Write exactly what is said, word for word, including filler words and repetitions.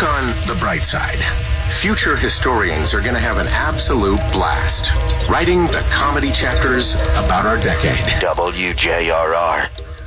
look on the bright side. Future historians are going to have an absolute blast writing the comedy chapters about our decade. W J R R,